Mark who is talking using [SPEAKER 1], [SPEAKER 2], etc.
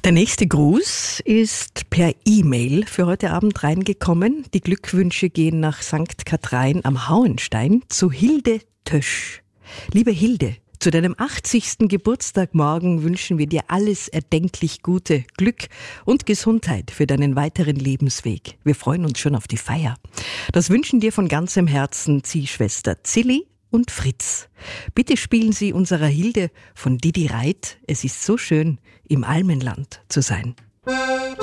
[SPEAKER 1] Der nächste Gruß ist per E-Mail für heute Abend reingekommen. Die Glückwünsche gehen nach St. Kathrein am Hauenstein zu Hilde Tösch. Liebe Hilde, zu deinem 80. Geburtstag morgen wünschen wir dir alles erdenklich Gute, Glück und Gesundheit für deinen weiteren Lebensweg. Wir freuen uns schon auf die Feier. Das wünschen dir von ganzem Herzen Ziehschwester Zilli und Fritz. Bitte spielen Sie unserer Hilde von Didi Reit. Es ist so schön, im Almenland zu sein.